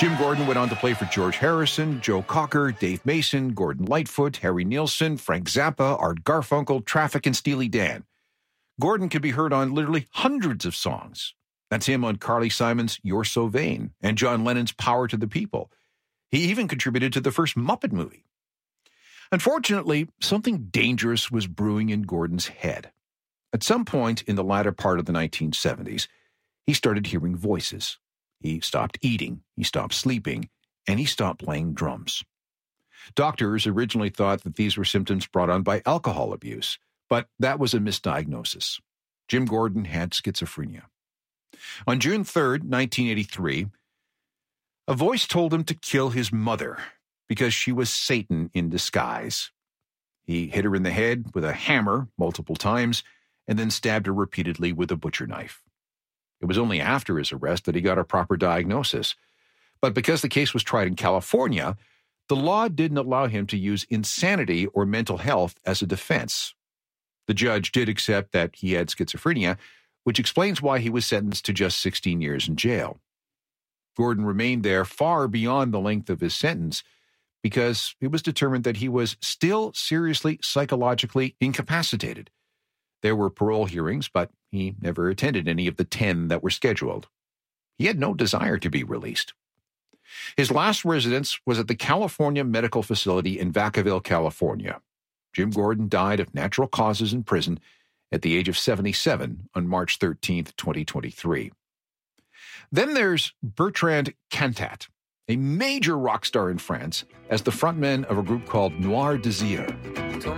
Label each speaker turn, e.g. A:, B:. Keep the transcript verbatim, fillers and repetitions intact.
A: Jim Gordon went on to play for George Harrison, Joe Cocker, Dave Mason, Gordon Lightfoot, Harry Nilsson, Frank Zappa, Art Garfunkel, Traffic, and Steely Dan. Gordon could be heard on literally hundreds of songs. That's him on Carly Simon's You're So Vain and John Lennon's Power to the People. He even contributed to the first Muppet movie. Unfortunately, something dangerous was brewing in Gordon's head. At some point in the latter part of the nineteen seventies, he started hearing voices. He stopped eating, he stopped sleeping, and he stopped playing drums. Doctors originally thought that these were symptoms brought on by alcohol abuse, but that was a misdiagnosis. Jim Gordon had schizophrenia. On June third, nineteen eighty-three, a voice told him to kill his mother because she was Satan in disguise. He hit her in the head with a hammer multiple times and then stabbed her repeatedly with a butcher knife. It was only after his arrest that he got a proper diagnosis. But because the case was tried in California, the law didn't allow him to use insanity or mental health as a defense. The judge did accept that he had schizophrenia, which explains why he was sentenced to just sixteen years in jail. Gordon remained there far beyond the length of his sentence because it was determined that he was still seriously psychologically incapacitated. There were parole hearings, but he never attended any of the ten that were scheduled. He had no desire to be released. His last residence was at the California Medical Facility in Vacaville, California. Jim Gordon died of natural causes in prison at the age of seventy-seven on March thirteenth, twenty twenty-three. Then there's Bertrand Cantat, a major rock star in France, as the frontman of a group called Noir Désir.